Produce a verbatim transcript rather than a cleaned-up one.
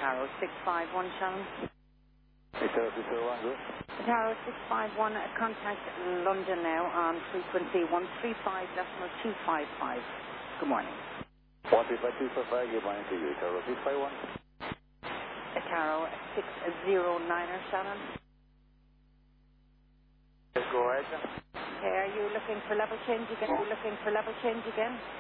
Ataro six five one, Shannon. Ataro six five one, good. Ataro six five one, uh, contact London now on frequency one three five point two five five. Good morning. one three five two five five, good morning to you. Ataro six five one. Ataro six zero nine, Shannon. Let's go ahead. Okay, are you looking for level change again? Are you looking for level change again?